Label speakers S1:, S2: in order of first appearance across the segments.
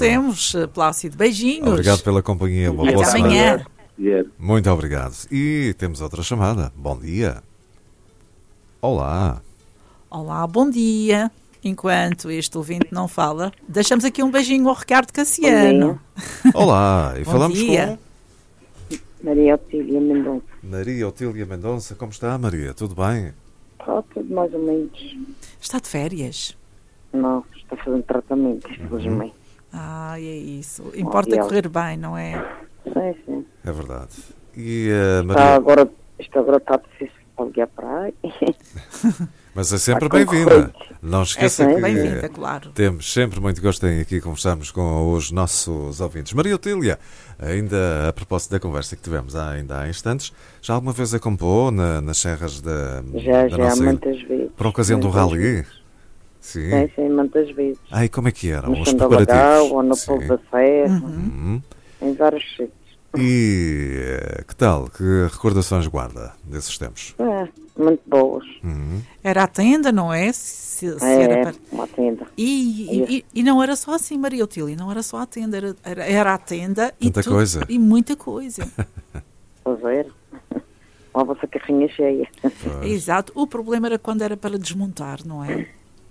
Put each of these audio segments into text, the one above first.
S1: Temos, Plácido. Beijinhos.
S2: Obrigado pela companhia. Uma boa
S1: Até
S2: semana.
S1: amanhã.
S2: Muito obrigado. E temos outra chamada. Bom dia. Olá.
S1: Olá, bom dia. Enquanto este ouvinte não fala, deixamos aqui um beijinho ao Ricardo Cassiano.
S2: Olá. E
S1: Bom
S2: falamos
S1: dia.
S2: com
S3: Maria Otília Mendonça.
S2: Maria Otília Mendonça. Como está, Maria? Tudo bem?
S3: Está tudo mais ou menos.
S1: Está de férias?
S3: Não, está fazendo tratamento, infelizmente.
S1: Ah, é isso. Importa correr bem, não é?
S3: Sim, sim.
S2: É verdade. E Maria...
S3: Isto agora está difícil para ligar para aí.
S2: Mas é sempre
S3: Está
S2: bem-vinda. Não esqueça
S1: É
S2: que
S1: bem-vinda, claro.
S2: temos sempre muito gosto em aqui conversarmos com os nossos ouvintes. Maria Otília, ainda a propósito da conversa que tivemos ainda há instantes, já alguma vez acampou nas serras da
S3: Já,
S2: nossa ilha?
S3: muitas vezes.
S2: Por ocasião do rally? Sim.
S3: Sim, muitas vezes.
S2: E como é que eram
S3: No
S2: os
S3: chão da
S2: preparativos?
S3: Lagoa, ou no
S2: Sim.
S3: Povo da Serra,
S2: Uhum.
S3: em vários sítios.
S2: E que tal? Que recordações guarda desses tempos?
S3: Muito boas.
S2: Uhum.
S1: Era a tenda, não é? Se era para...
S3: uma tenda.
S1: E não era só assim, Maria Otília, não era só a tenda, era a tenda
S2: Tanta coisa.
S1: E muita coisa.
S3: Pois era. Uma vossa carrinha cheia.
S1: Exato. O problema era quando era para desmontar, não é?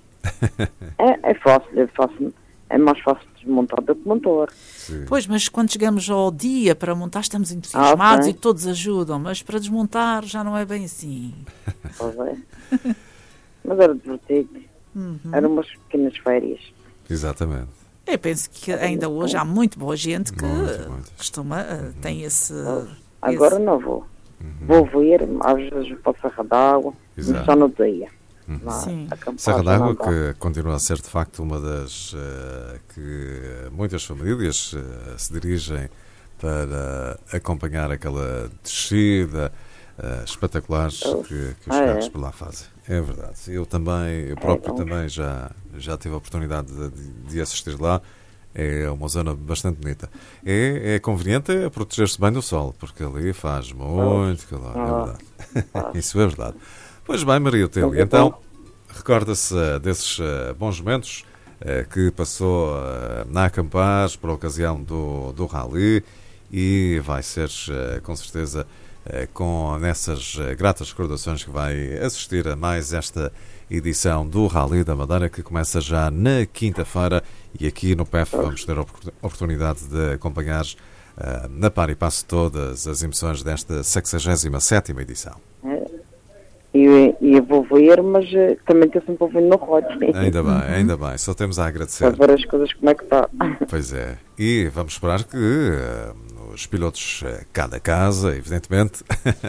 S3: É fácil. É mais fácil desmontar do que montar.
S2: Sim.
S1: Pois, mas quando chegamos ao dia para montar, estamos entusiasmados e todos ajudam, mas para desmontar já não é bem assim.
S3: Pois é. Mas era divertido. Eram umas pequenas férias.
S2: Exatamente.
S1: Eu penso que ainda hoje há muito boa gente que
S2: Muito.
S1: costuma, tem esse...
S3: Agora não vou. Vou ver, às vezes para a Serra d'Água,
S2: Exato.
S3: só no dia.
S1: Sim.
S2: Serra d'Água, que continua a ser de facto uma das que muitas famílias se dirigem para acompanhar aquela descida espetacular que os carros por lá fazem. É verdade. Eu próprio também já tive a oportunidade de assistir lá. É uma zona bastante bonita. É conveniente proteger-se bem do sol, porque ali faz muito calor. É verdade. Isso é verdade. Pois bem, Maria Otília, então, recorda-se desses bons momentos que passou na acampar por ocasião do rally e vai ser, com certeza, com nessas gratas recordações que vai assistir a mais esta edição do Rally da Madeira, que começa já na quinta-feira, e aqui no PEF vamos ter a oportunidade de acompanhar na par e passo todas as emoções desta 67ª edição.
S3: E eu vou ver, mas também estou sempre ouvindo no rádio.
S2: Ainda bem, só temos a agradecer.
S3: Para ver as coisas como é que está.
S2: Pois é, e vamos esperar que os pilotos, cada casa, evidentemente,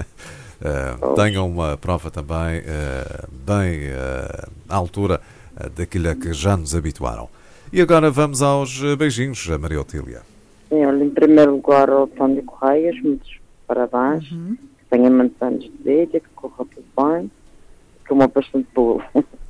S2: tenham uma prova também bem à altura daquilo a que já nos habituaram. E agora vamos aos beijinhos, Maria Otília.
S3: Sim, olha, em primeiro lugar, ao Tânia Correias, muitos parabéns. Tenha muitos anos de vida, que corra tudo bem, que é uma bastante boa.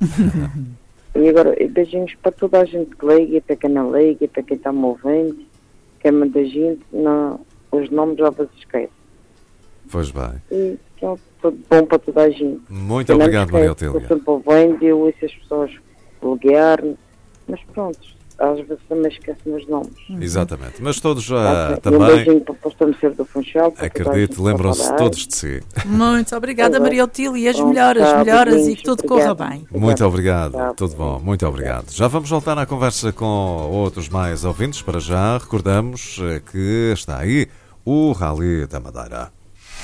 S3: E agora, beijinhos para toda a gente que liga, para quem não liga, para quem está me ouvindo, que é muita gente, os nomes já vos esquece.
S2: Pois bem.
S3: E então, tudo bom para toda a gente.
S2: Muito obrigado, Maria Otília.
S3: Estou sempre ouvindo, eu ouço as pessoas ligar, mas pronto, às vezes também esquecem os nomes.
S2: Exatamente, mas todos já
S3: Um
S2: também,
S3: beijinho para o pastor Ser do Funchal.
S2: acredito, lembram-se todos de si.
S1: Muito obrigada, Maria Otília, as
S3: Pronto,
S1: melhoras e que tudo
S3: obrigado.
S1: corra bem.
S2: Muito obrigado,
S3: Tá,
S2: tudo bom, muito obrigado. Já vamos voltar à conversa com outros mais ouvintes. Para já, recordamos que está aí o Rally da Madeira.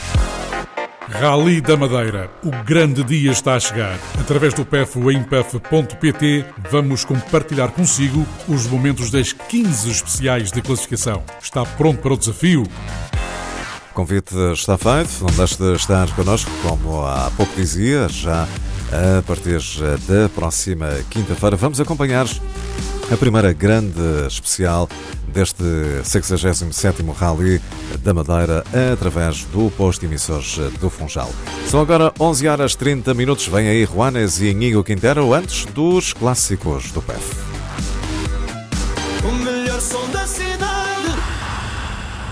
S4: Rally da Madeira. O grande dia está a chegar. Através do PEF em pef.pt vamos compartilhar consigo os momentos das 15 especiais de classificação. Está pronto para o desafio?
S2: O convite está feito, não deixe de estar connosco, como há pouco dizia, já a partir da próxima quinta-feira. Vamos acompanhar a primeira grande especial deste 67º Rally da Madeira através do posto emissores do Funchal. São agora 11h30. Vem aí Juanes e Íñigo Quintero antes dos clássicos do PEF.
S5: O melhor som da cidade.